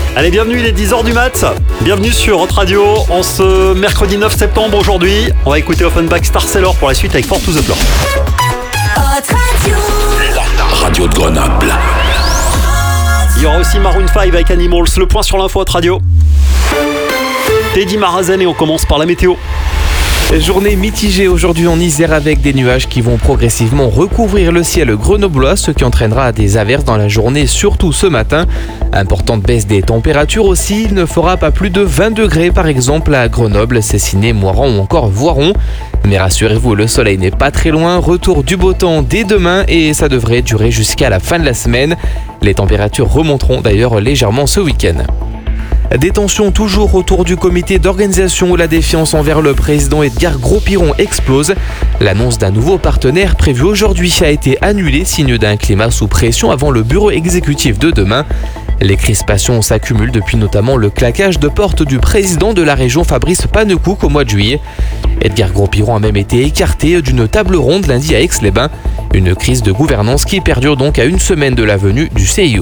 Allez, bienvenue, il est 10h du mat. Bienvenue sur Hot Radio. En ce mercredi 9 septembre aujourd'hui, on va écouter Offenbach Star Sailor pour la suite avec Fort to the Floor. Hot Radio. La radio de Grenoble. Il y aura aussi Maroon 5 avec Animals. Le point sur l'info Hot Radio. Teddy Marazen et on commence par la météo. Journée mitigée aujourd'hui en Isère avec des nuages qui vont progressivement recouvrir le ciel grenoblois, ce qui entraînera des averses dans la journée, surtout ce matin. Importante baisse des températures aussi, il ne fera pas plus de 20 degrés par exemple à Grenoble, Cessiné, Moiran ou encore Voiron. Mais rassurez-vous, le soleil n'est pas très loin, retour du beau temps dès demain et ça devrait durer jusqu'à la fin de la semaine. Les températures remonteront d'ailleurs légèrement ce week-end. Des tensions toujours autour du comité d'organisation où la défiance envers le président Edgar Gros-Piron explose. L'annonce d'un nouveau partenaire prévu aujourd'hui a été annulée, signe d'un climat sous pression avant le bureau exécutif de demain. Les crispations s'accumulent depuis notamment le claquage de porte du président de la région Fabrice Panecouk au mois de juillet. Edgar Gros-Piron a même été écarté d'une table ronde lundi à Aix-les-Bains. Une crise de gouvernance qui perdure donc à une semaine de la venue du CIO.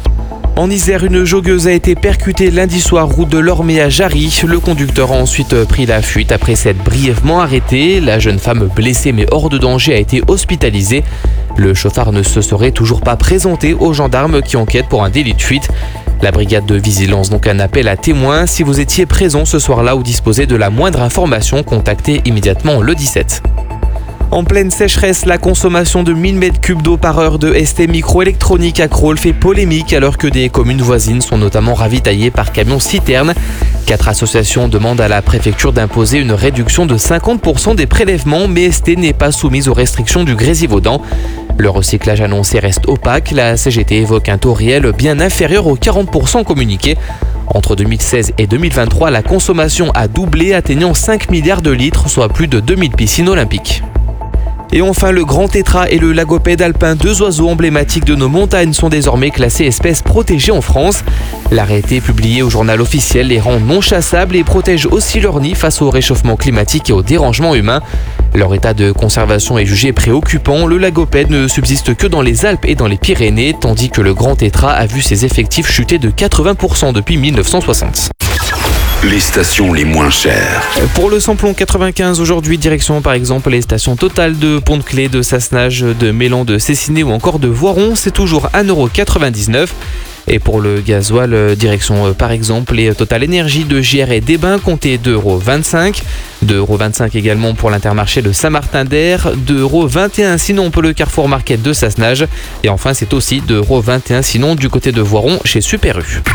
En Isère, une joggeuse a été percutée lundi soir route de Lormé à Jarry. Le conducteur a ensuite pris la fuite après s'être brièvement arrêté. La jeune femme blessée mais hors de danger a été hospitalisée. Le chauffard ne se serait toujours pas présenté aux gendarmes qui enquêtent pour un délit de fuite. La brigade de vigilance donc un appel à témoins. Si vous étiez présent ce soir-là ou disposez de la moindre information, contactez immédiatement le 17. En pleine sécheresse, la consommation de 1000 m3 d'eau par heure de ST Microélectronique à Crolles fait polémique alors que des communes voisines sont notamment ravitaillées par camions citernes. 4 associations demandent à la préfecture d'imposer une réduction de 50% des prélèvements, mais ST n'est pas soumise aux restrictions du Grésivaudan. Le recyclage annoncé reste opaque. La CGT évoque un taux réel bien inférieur aux 40% communiqués. Entre 2016 et 2023, la consommation a doublé, atteignant 5 milliards de litres, soit plus de 2000 piscines olympiques. Et enfin, le grand tétras et le lagopède alpin, 2 oiseaux emblématiques de nos montagnes, sont désormais classés espèces protégées en France. L'arrêté publié au journal officiel les rend non chassables et protège aussi leur nid face au réchauffement climatique et au dérangement humain. Leur état de conservation est jugé préoccupant. Le lagopède ne subsiste que dans les Alpes et dans les Pyrénées, tandis que le grand tétras a vu ses effectifs chuter de 80% depuis 1960. Les stations les moins chères. Pour le samplon 95 aujourd'hui, direction par exemple les stations Total de Pont-de-Clé, de Sassenage, de Mélan, de Cessiné ou encore de Voiron, c'est toujours 1,99 €. Et pour le gasoil, direction par exemple les Total Énergie de JR et d'Ébin, comptez 2,25 €. 2,25 € également pour l'Intermarché de Saint-Martin-d'Air, 2,21 € sinon pour le Carrefour Market de Sassenage. Et enfin c'est aussi 2,21 € sinon du côté de Voiron chez Super U.